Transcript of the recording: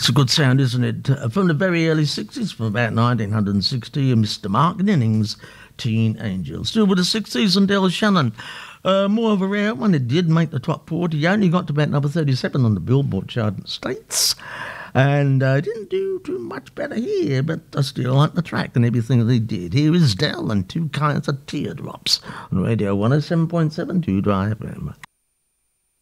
It's a good sound, isn't it? From the very early 60s, from about 1960, Mr. Mark Jennings, Teen Angel. Still with the 60s and Del Shannon. More of a rare one. It did make the top 40. He only got to about number 37 on the Billboard chart in the States. And didn't do too much better here, but I still like the track and everything that he did. Here is Del and Two Kinds of Teardrops on Radio 107.7 2 Drive FM.